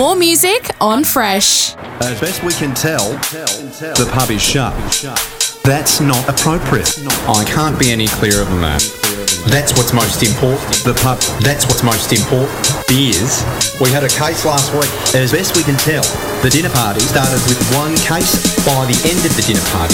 More music on Fresh. As best we can tell, the pub is shut. That's not appropriate. I can't be any clearer than that. That's what's most important. That's what's most important. Beers. We had a case last week. As best we can tell, the dinner party started with one case. By the end of the dinner party,